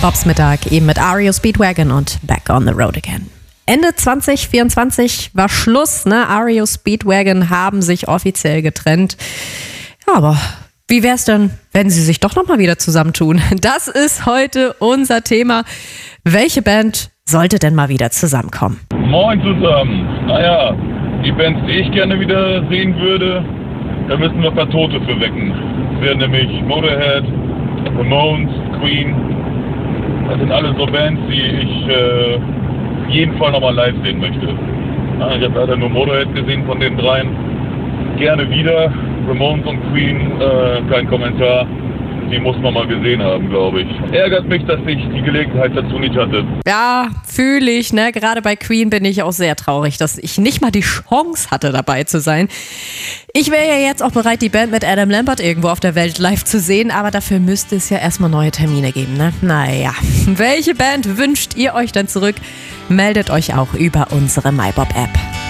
Bobs Mittag eben mit REO Speedwagon und Back on the Road Again. Ende 2024 war Schluss, ne? REO Speedwagon haben sich offiziell getrennt. Ja, aber wie wär's denn, wenn sie sich doch nochmal wieder zusammentun? Das ist heute unser Thema. Welche Band sollte denn mal wieder zusammenkommen? Moin zusammen. Naja, die Bands, die ich gerne wieder sehen würde, da müssen wir ein paar Tote für wecken. Das wären nämlich Motorhead, Ramones, Queen. Das sind alles so Bands, die ich auf jeden Fall nochmal live sehen möchte. Ich habe leider nur Motorhead gesehen von den dreien. Gerne wieder. Ramones und Queen, kein Kommentar. Die muss man mal gesehen haben, glaube ich. Ärgert mich, dass ich die Gelegenheit dazu nicht hatte. Ja, fühle ich, ne? Gerade bei Queen bin ich auch sehr traurig, dass ich nicht mal die Chance hatte, dabei zu sein. Ich wäre ja jetzt auch bereit, die Band mit Adam Lambert irgendwo auf der Welt live zu sehen, aber dafür müsste es ja erstmal neue Termine geben, ne? Naja, welche Band wünscht ihr euch denn zurück? Meldet euch auch über unsere MyBob-App.